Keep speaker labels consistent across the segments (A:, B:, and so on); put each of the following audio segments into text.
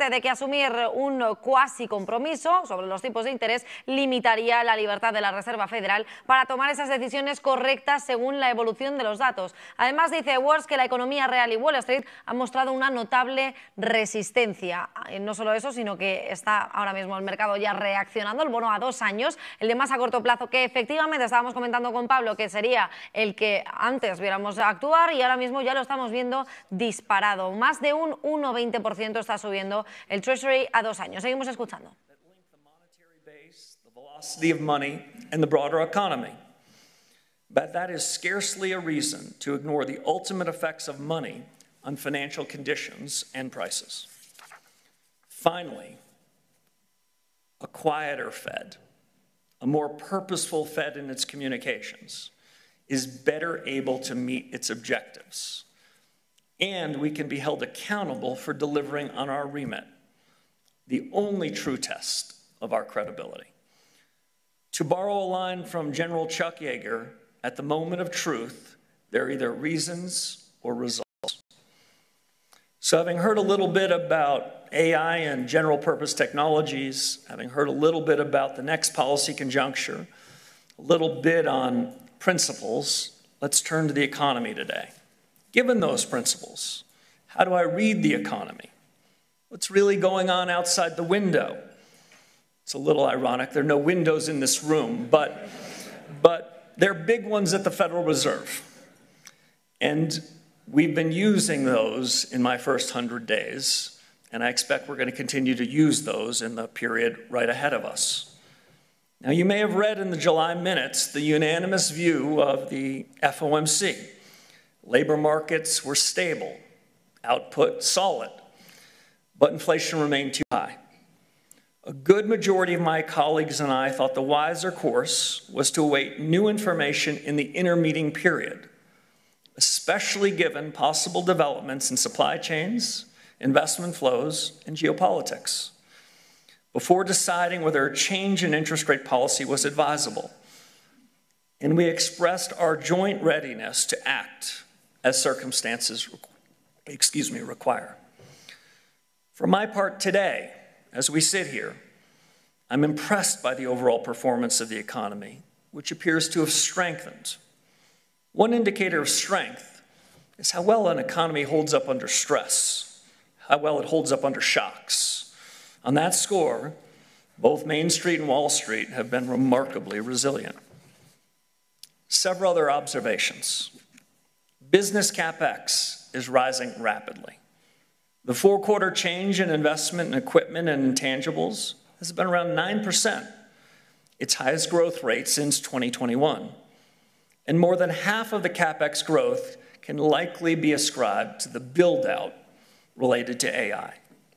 A: advierte de que asumir un cuasi compromiso sobre los tipos de interés limitaría la libertad de la Reserva Federal para tomar esas decisiones correctas según la evolución de los datos. Además, dice Wars que la economía real y Wall Street han mostrado una notable resistencia. No solo eso, sino que está ahora mismo el mercado ya reaccionando. El bono a 2 años, el de más a corto plazo, que efectivamente estábamos comentando con Pablo que sería el que antes viéramos actuar, y ahora mismo ya lo estamos viendo disparado. Más de un 1,20% está subiendo el Treasury a 2 años. Seguimos escuchando.
B: But that is scarcely a reason to ignore the ultimate effects of money on financial conditions and prices. Finally, a quieter Fed, a more purposeful Fed in its communications, is better able to meet its objectives. And we can be held accountable for delivering on our remit, the only true test of our credibility. To borrow a line from General Chuck Yeager, at the moment of truth, there are either reasons or results. So having heard a little bit about AI and general purpose technologies, having heard a little bit about the next policy conjuncture, a little bit on principles, let's turn to the economy today. Given those principles, how do I read the economy? What's really going on outside the window? It's a little ironic, there are no windows in this room, but they're big ones at the Federal Reserve. And we've been using those in my first 100 days, and I expect we're going to continue to use those in the period right ahead of us. Now, you may have read in the July minutes the unanimous view of the FOMC. Labor markets were stable, output solid, but inflation remained too high. A good majority of my colleagues and I thought the wiser course was to await new information in the intermeeting period, especially given possible developments in supply chains, investment flows, and geopolitics, before deciding whether a change in interest rate policy was advisable. And we expressed our joint readiness to act as circumstances require. For my part today, as we sit here, I'm impressed by the overall performance of the economy, which appears to have strengthened. One indicator of strength is how well an economy holds up under stress, how well it holds up under shocks. On that score, both Main Street and Wall Street have been remarkably resilient. Several other observations. Business CapEx is rising rapidly. The 4-quarter change in investment in equipment and intangibles has been around 9%, its highest growth rate since 2021. And more than half of the CapEx growth can likely be ascribed to the build-out related to AI.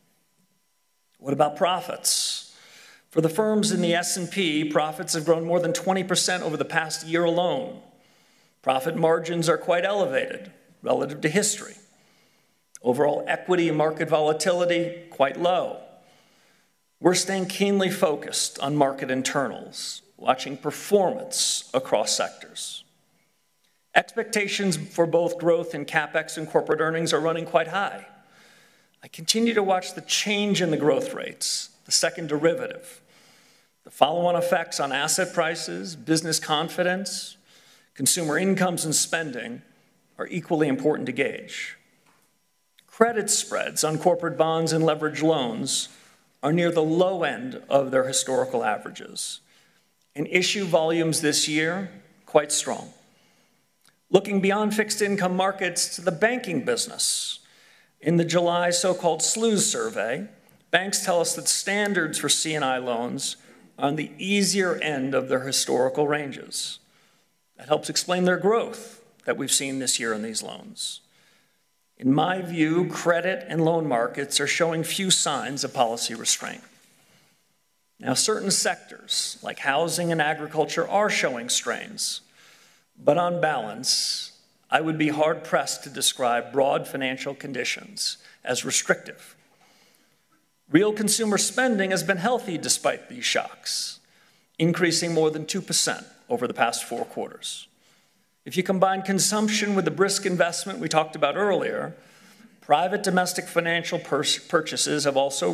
B: What about profits? For the firms in the S&P, profits have grown more than 20% over the past year alone. Profit margins are quite elevated relative to history. Overall equity and market volatility, quite low. We're staying keenly focused on market internals, watching performance across sectors. Expectations for both growth in CapEx and corporate earnings are running quite high. I continue to watch the change in the growth rates, the second derivative. The follow-on effects on asset prices, business confidence, consumer incomes and spending are equally important to gauge. Credit spreads on corporate bonds and leveraged loans are near the low end of their historical averages, and issue volumes this year quite strong. Looking beyond fixed income markets to the banking business, in the July so-called SLOOS survey, banks tell us that standards for C&I loans are on the easier end of their historical ranges. That helps explain their growth that we've seen this year in these loans. In my view, credit and loan markets are showing few signs of policy restraint. Now, certain sectors, like housing and agriculture, are showing strains. But on balance, I would be hard-pressed to describe broad financial conditions as restrictive. Real consumer spending has been healthy despite these shocks, increasing more than 2% over the past 4 quarters. If you combine consumption with the brisk investment we talked about earlier, private domestic financial purchases have also